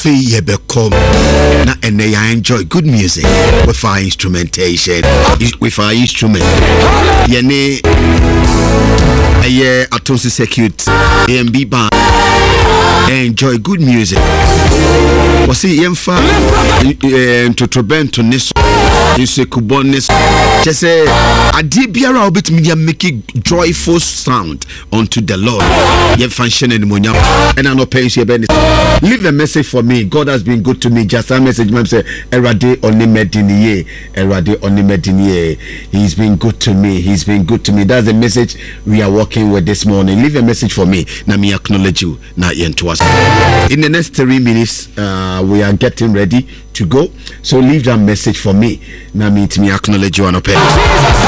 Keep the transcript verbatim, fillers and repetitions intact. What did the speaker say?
Afi Yebecom. Na and I enjoy good music with our instrumentation, with our instrument. Yene Aye Atonsi Secute A M B band. Enjoy good music. Wasi yemfa Ntotobento niso Nse kubonis. Just say adi biara obit media make joyful sound unto the Lord. Yemfa shene ni munya. And I no pay you benefit. Leave a message for me. God has been good to me. Just a message man say Erade oni mediniye. Erade oni mediniye. He's been good to me. He's been good to me. That's the message we are working with this morning. Leave a message for me. Na me acknowledge you. Na yentu us. In the next three minutes, uh, we are getting ready to go. So leave that message for me. Na me to me acknowledge you on a pen.